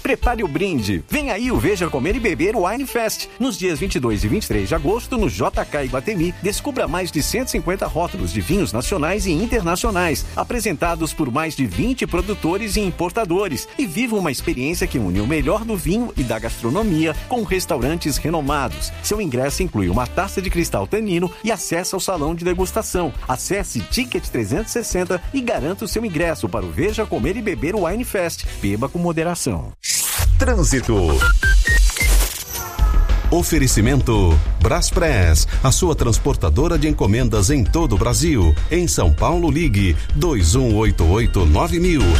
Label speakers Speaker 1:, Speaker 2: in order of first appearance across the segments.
Speaker 1: Prepare o brinde. Vem aí o Veja Comer e Beber Wine Fest. Nos dias 22 e 23 de agosto, no JK Iguatemi, descubra mais de 150 rótulos de vinhos nacionais e internacionais, apresentados por mais de 20 produtores e importadores. E viva uma experiência que une o melhor do vinho e da gastronomia com restaurantes renomados. Seu ingresso inclui uma taça de cristal Tanino e acesso ao salão de degustação. Acesse Ticket 360 e garanta o seu ingresso para o Veja Comer e Beber Wine Fest. Beba com moderação.
Speaker 2: Trânsito. Oferecimento Braspress, a sua transportadora de encomendas em todo o Brasil. Em São Paulo, ligue 2188-9000.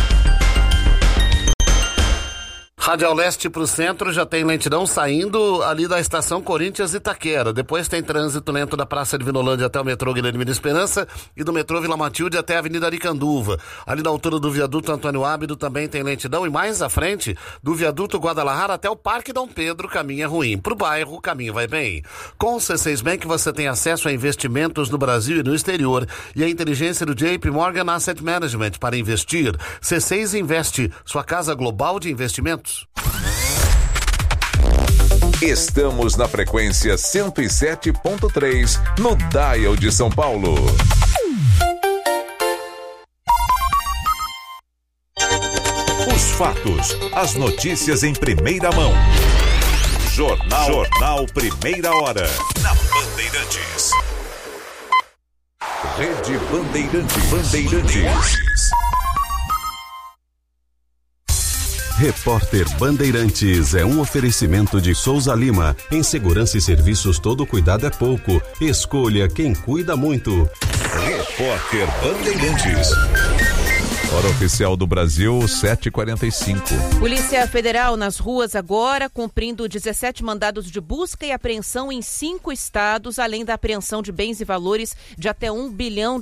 Speaker 3: Radial Leste para o centro já tem lentidão saindo ali da estação Corinthians Itaquera. Depois tem trânsito lento da Praça de Vinolândia até o metrô Guilherme de Esperança e do metrô Vila Matilde até a Avenida Aricanduva. Ali na altura do viaduto Antônio Ábido também tem lentidão e mais à frente do viaduto Guadalajara até o Parque Dom Pedro, o caminho é ruim. Para o bairro, o caminho vai bem. Com o C6 Bank você tem acesso a investimentos no Brasil e no exterior e a inteligência do JP Morgan Asset Management para investir. C6 Investe, sua casa global de investimentos.
Speaker 4: Estamos na frequência 107.3 no Dial de São Paulo. Os fatos, as notícias em primeira mão. Jornal Primeira Hora. Na Bandeirantes. Rede Bandeirantes.
Speaker 2: Repórter Bandeirantes é um oferecimento de Souza Lima. Em segurança e serviços, todo cuidado é pouco. Escolha quem cuida muito.
Speaker 4: Repórter Bandeirantes. Hora oficial do Brasil, 7h45.
Speaker 5: Polícia Federal nas ruas agora, cumprindo 17 mandados de busca e apreensão em 5 estados, além da apreensão de bens e valores de até R$1 bilhão.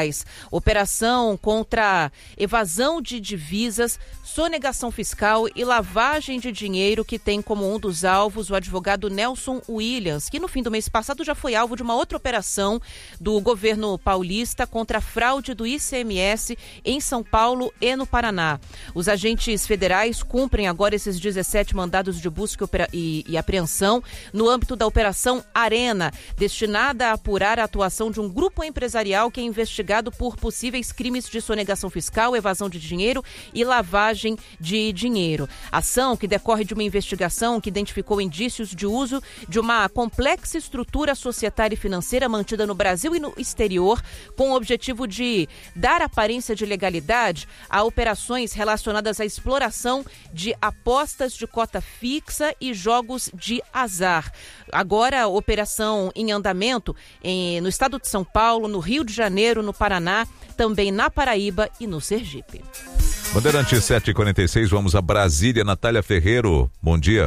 Speaker 5: Operação contra evasão de divisas, sonegação fiscal e lavagem de dinheiro, que tem como um dos alvos o advogado Nelson Williams, que no fim do mês passado já foi alvo de uma outra operação do governo paulista contra a fraude do ICMS em São Paulo e no Paraná. Os agentes federais cumprem agora esses 17 mandados de busca e apreensão no âmbito da Operação Arena, destinada a apurar a atuação de um grupo empresarial que é investigado por possíveis crimes de sonegação fiscal, evasão de dinheiro e lavagem de dinheiro. Ação que decorre de uma investigação que identificou indícios de uso de uma complexa estrutura societária e financeira mantida no Brasil e no exterior, com o objetivo de dar aparência de legalidade a operações relacionadas à exploração de apostas de cota fixa e jogos de azar. Agora, operação em andamento no estado de São Paulo, no Rio de Janeiro, no Paraná, também na Paraíba e no Sergipe.
Speaker 4: Bandeirantes 7h46, vamos a Brasília. Natália Ferreiro, bom dia.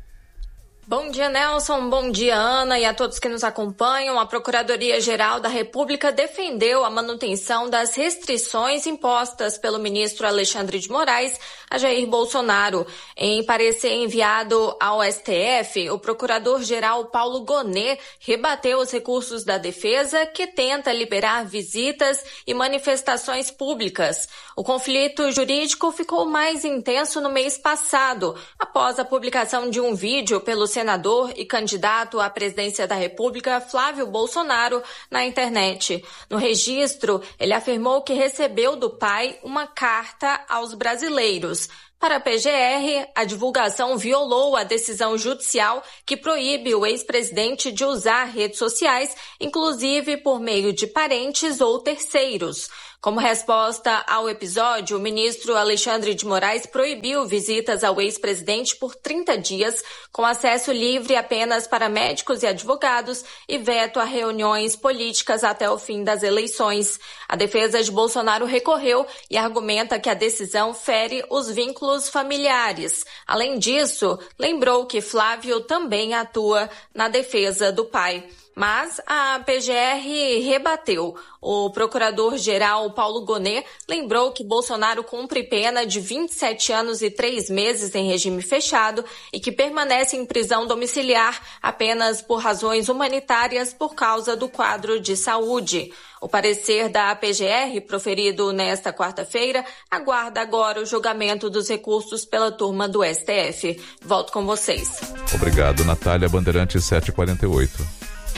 Speaker 6: Bom dia, Nelson. Bom dia, Ana, e a todos que nos acompanham. A Procuradoria-Geral da República defendeu a manutenção das restrições impostas pelo ministro Alexandre de Moraes a Jair Bolsonaro. Em parecer enviado ao STF, o procurador-geral Paulo Gonet rebateu os recursos da defesa, que tenta liberar visitas e manifestações públicas. O conflito jurídico ficou mais intenso no mês passado, após a publicação de um vídeo pelo senador e candidato à presidência da República, Flávio Bolsonaro, na internet. No registro, ele afirmou que recebeu do pai uma carta aos brasileiros. Para a PGR, a divulgação violou a decisão judicial que proíbe o ex-presidente de usar redes sociais, inclusive por meio de parentes ou terceiros. Como resposta ao episódio, o ministro Alexandre de Moraes proibiu visitas ao ex-presidente por 30 dias, com acesso livre apenas para médicos e advogados e veto a reuniões políticas até o fim das eleições. A defesa de Bolsonaro recorreu e argumenta que a decisão fere os vínculos familiares. Além disso, lembrou que Flávio também atua na defesa do pai. mas a PGR rebateu. O procurador-geral Paulo Gonet lembrou que Bolsonaro cumpre pena de 27 anos e 3 meses em regime fechado e que permanece em prisão domiciliar apenas por razões humanitárias por causa do quadro de saúde. O parecer da PGR, proferido nesta quarta-feira, aguarda agora o julgamento dos recursos pela turma do STF. Volto com vocês.
Speaker 4: Obrigado, Natália. Bandeirantes 748.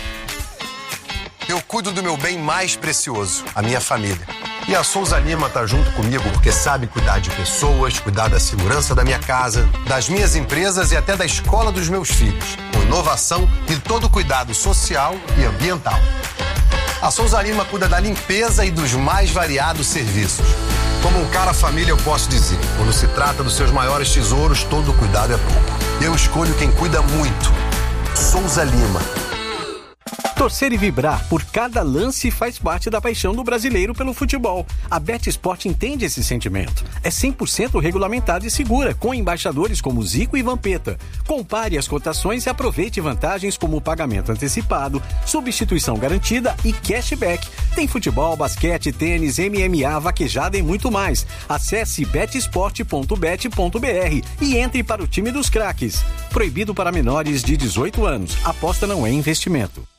Speaker 7: Eu cuido do meu bem mais precioso, a minha família. E a Souza Lima está junto comigo porque sabe cuidar de pessoas, cuidar da segurança da minha casa, das minhas empresas e até da escola dos meus filhos, com inovação e todo cuidado social e ambiental. A Souza Lima cuida da limpeza e dos mais variados serviços. Como um cara família, eu posso dizer, quando se trata dos seus maiores tesouros, todo cuidado é pouco. Eu escolho quem cuida muito. Souza Lima.
Speaker 1: Torcer e vibrar por cada lance faz parte da paixão do brasileiro pelo futebol. A BetSport entende esse sentimento. É 100% regulamentada e segura, com embaixadores como Zico e Vampeta. Compare as cotações e aproveite vantagens como pagamento antecipado, substituição garantida e cashback. Tem futebol, basquete, tênis, MMA, vaquejada e muito mais. Acesse betsport.bet.br e entre para o time dos craques. Proibido para menores de 18 anos. Aposta não é investimento.